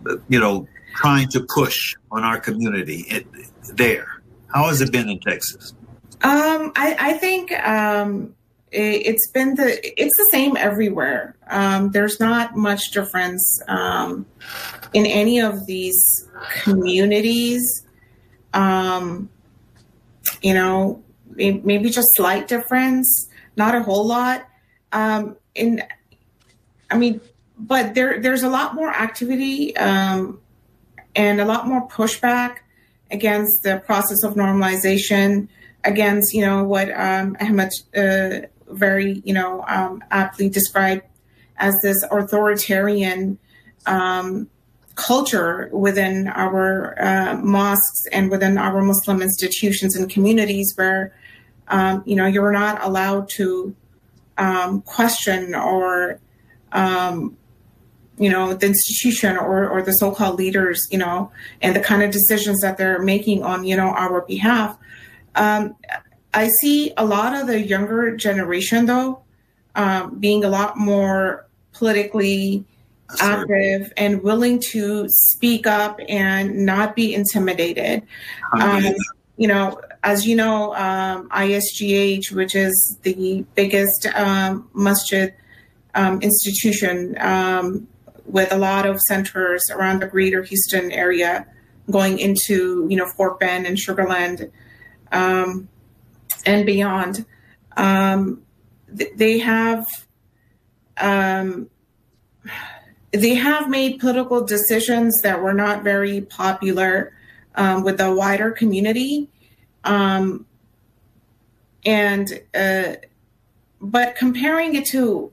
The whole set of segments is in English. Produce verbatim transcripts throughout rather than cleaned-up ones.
you know, trying to push on our community it, there? How has it been in Texas? Um, I, I think um, it, it's been the it's the same everywhere. Um, there's not much difference um, in any of these communities. Um, you know, maybe just slight difference, not a whole lot. Um, in, I mean, but there there's a lot more activity um, and a lot more pushback against the process of normalization, against, you know, what um, Ahmed uh, very, you know, um, aptly described as this authoritarian um, culture within our uh, mosques and within our Muslim institutions and communities where, um, you know, you're not allowed to um, question or, um, you know, the institution or, or the so-called leaders, you know, and the kind of decisions that they're making on, you know, our behalf. Um, I see a lot of the younger generation, though, um, being a lot more politically active and willing to speak up and not be intimidated. Um, you know, as you know, um, I S G H, which is the biggest um, masjid um, institution, um, with a lot of centers around the greater Houston area going into, you know, Fort Bend and Sugar Land um, and beyond. Um, th- they have um, they have made political decisions that were not very popular um, with the wider community. Um, and uh, but comparing it to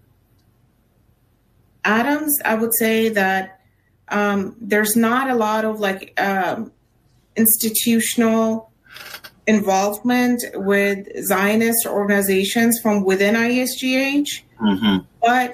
Adams, I would say that um, there's not a lot of like um, institutional involvement with Zionist organizations from within I S G H. Mm-hmm. But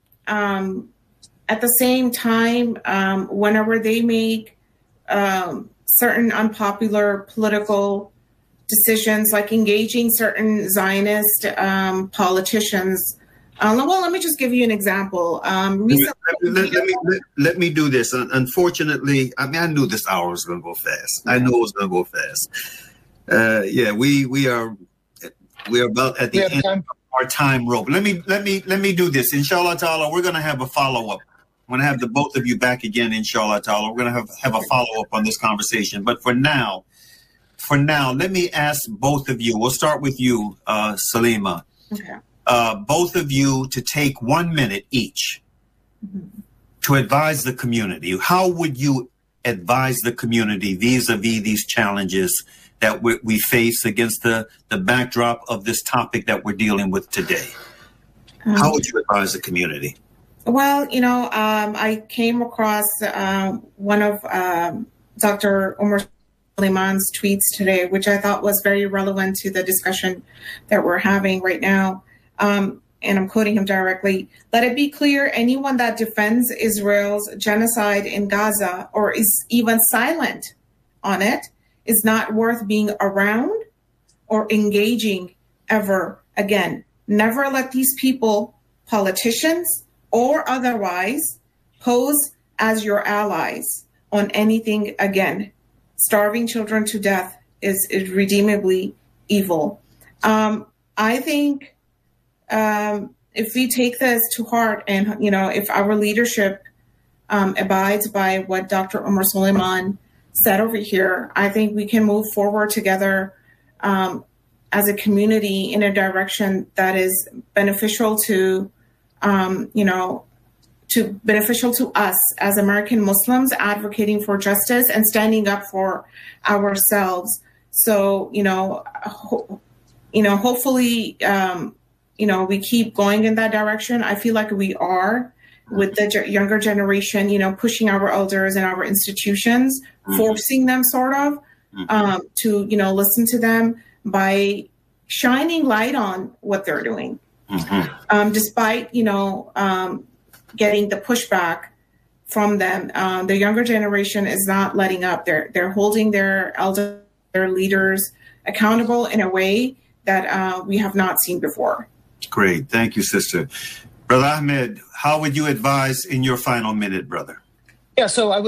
um, at the same time, um, whenever they make um, certain unpopular political decisions, like engaging certain Zionist um, politicians, Uh, well, let me just give you an example. Um, recently, let, let, let, me, let, let me do this. Unfortunately, I mean, I knew this hour was going to go fast. I knew it was going to go fast. Uh, yeah, we we are we are about at the end of our time rope. Let me let me let me do this. Inshallah ta'ala, we're going to have a follow up. I'm going to have the both of you back again. Inshallah ta'ala, we're going to have have a follow up on this conversation. But for now, for now, let me ask both of you. We'll start with you, uh, Salima. Okay. Uh, both of you to take one minute each mm-hmm. to advise the community. How would you advise the community vis-a-vis these challenges that we, we face against the, the backdrop of this topic that we're dealing with today? Um, How would you advise the community? Well, you know, um, I came across uh, one of um, Doctor Omar Suleiman's tweets today, which I thought was very relevant to the discussion that we're having right now. Um, and I'm quoting him directly, "Let it be clear, anyone that defends Israel's genocide in Gaza or is even silent on it is not worth being around or engaging ever again. Never let these people, politicians or otherwise, pose as your allies on anything again. Starving children to death is irredeemably evil." Um, I think Um, if we take this to heart and, you know, if our leadership um, abides by what Doctor Omar Suleiman said over here, I think we can move forward together um, as a community in a direction that is beneficial to, um, you know, to beneficial to us as American Muslims advocating for justice and standing up for ourselves. So, you know, ho- you know, hopefully, um, you know, we keep going in that direction. I feel like we are with the ge- younger generation, you know, pushing our elders and our institutions, mm-hmm. forcing them sort of mm-hmm. um, to, you know, listen to them by shining light on what they're doing. Mm-hmm. Um, despite, you know, um, getting the pushback from them. Um, the younger generation is not letting up. They're, they're holding their elder their leaders accountable in a way that uh, we have not seen before. Great. Thank you, sister. Brother Ahmed, how would you advise in your final minute, brother? Yeah, so I would